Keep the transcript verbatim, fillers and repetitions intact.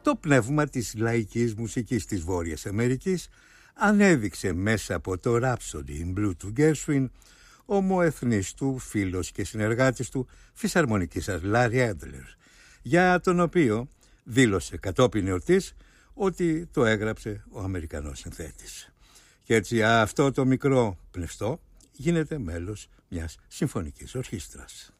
Το πνεύμα της λαϊκής μουσικής της Βόρειας Αμερικής ανέδειξε μέσα από το Rhapsody in Blue του Gershwin ομοεθνής του φίλος και συνεργάτης του φυσαρμονικίστας Larry Adler, για τον οποίο δήλωσε κατόπιν εορτής ότι το έγραψε ο Αμερικανός συνθέτης. Και έτσι αυτό το μικρό πνευστό γίνεται μέλος μιας συμφωνικής ορχήστρας.